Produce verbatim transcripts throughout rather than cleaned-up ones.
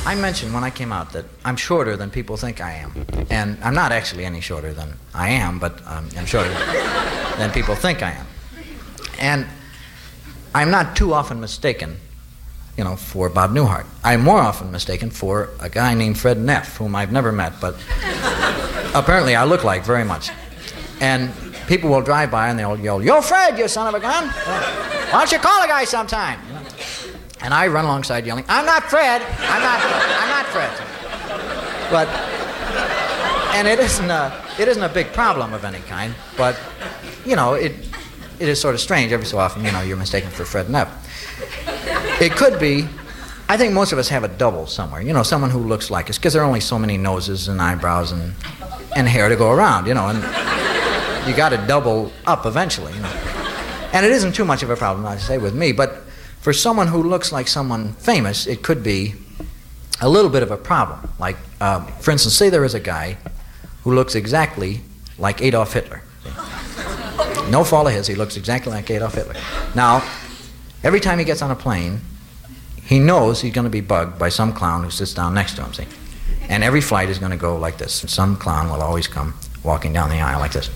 I mentioned when I came out that I'm shorter than people think I am. And I'm not actually any shorter than I am, but um, I'm shorter than people think I am. And I'm not too often mistaken, you know, for Bob Newhart. I'm more often mistaken for a guy named Fred Neff, whom I've never met, but apparently I look like very much. And people will drive by and they'll yell, "Yo, Fred, you son of a gun! Why don't you call a guy sometime?" You know? And I run alongside yelling, "I'm not Fred! I'm not, I'm not Fred!" But, and it isn't a, it isn't a big problem of any kind, but, you know, it, it is sort of strange every so often, you know, you're mistaken for Fred Neff. It could be, I think most of us have a double somewhere, you know, someone who looks like us, because there are only so many noses and eyebrows and, and hair to go around, you know, and you got to double up eventually, you know. And it isn't too much of a problem, I say, with me, but for someone who looks like someone famous, it could be a little bit of a problem. Like, uh, for instance, say there is a guy who looks exactly like Adolf Hitler. No fault of his, he looks exactly like Adolf Hitler. Now, every time he gets on a plane, he knows he's going to be bugged by some clown who sits down next to him, see? And every flight is going to go like this. Some clown will always come walking down the aisle like this.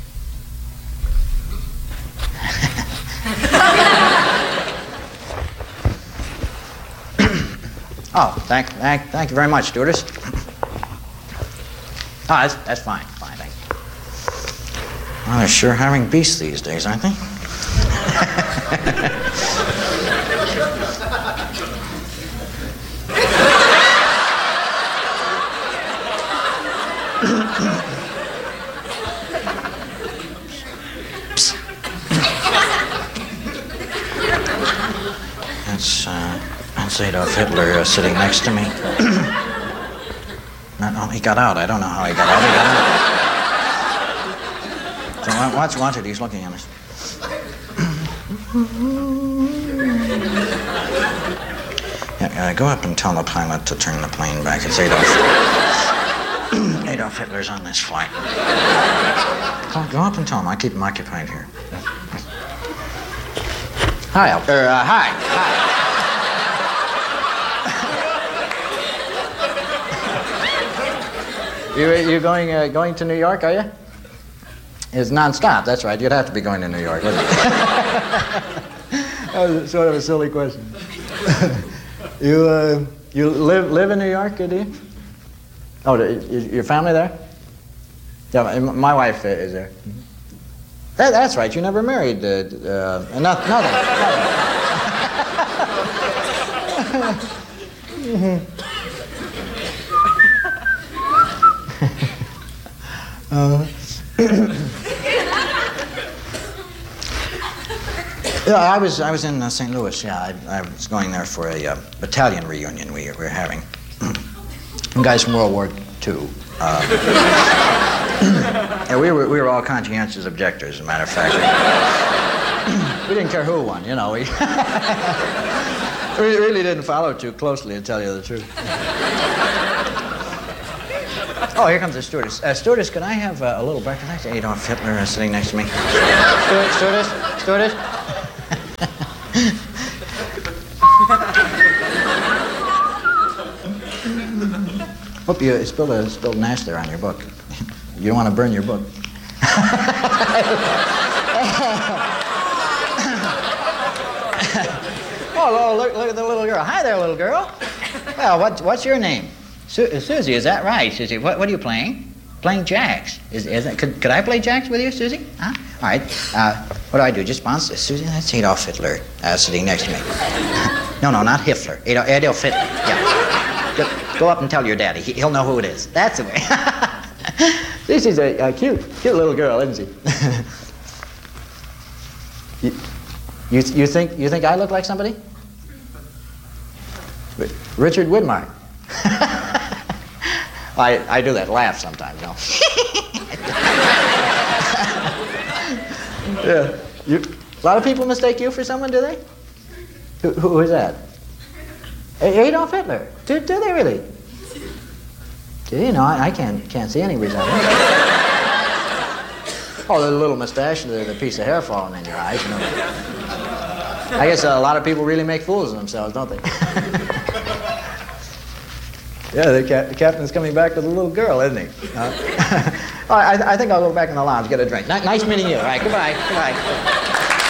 Oh, thank, thank, thank you very much, stewardess. Oh, that's, that's fine, fine, thank you. Well, they're sure hiring beasts these days, aren't they? That's, uh... That's Adolf Hitler uh, sitting next to me. no, no, he got out. I don't know how he got out. He got out. So watch, watch it. He's looking at us. yeah, uh, go up and tell the pilot to turn the plane back. It's Adolf. Adolf Hitler's on this flight. Go, go up and tell him. I keep him occupied here. Hi, Al. Er, uh, hi. Hi. You, you're going uh, going to New York, are you? It's nonstop, that's right. You'd have to be going to New York, wouldn't you? That was sort of a silly question. you uh, you live live in New York, do you? Oh, is your family there? Yeah, my wife is there. That, that's right, you never married. Uh, uh, nothing. nothing. mm-hmm. Uh, yeah, I was I was in uh, Saint Louis. Yeah, I, I was going there for a uh, battalion reunion we, we were having. Guys from World War Two. Uh, yeah, we were we were all conscientious objectors. As a matter of fact, we, we didn't care who won. You know, we we really didn't follow too closely, to tell you the truth. Oh, here comes the stewardess. Uh, stewardess, could I have uh, a little breakfast? That's Adolf Hitler uh, sitting next to me. Steward, stewardess, stewardess. Hope you spilled a spilled an ash there on your book. You don't want to burn your book. Oh, look, look at the little girl. Hi there, little girl. Well, what, what's your name? Su Susie, is that right? Susie, what, what are you playing? Playing jacks. Is, is that, could, could I play jacks with you, Susie? Huh? All right. Uh, what do I do? Just bounce? Susie, that's Adolf Hitler uh, sitting next to me. No, no, not Hitler. Adolf, Adolf Hitler. Yeah. Go, go up and tell your daddy. He, he'll know who it is. That's the way. Susie's a, a cute, cute little girl, isn't she? you, you, you think you think I look like somebody? Richard Widmark. I, I do that laugh sometimes, you know. Yeah. You, a lot of people mistake you for someone, do they? Who, who is that? Adolf Hitler. Do, do they really? Do you know, I, I can't, can't see any resemblance. Oh, the little mustache, the, the piece of hair falling in your eyes, you know. I guess a lot of people really make fools of themselves, don't they? Yeah, the, ca- the captain's coming back with a little girl, isn't he? Uh, all right, I, I think I'll go back in the lounge, get a drink. N- nice meeting you. All right, goodbye. Goodbye.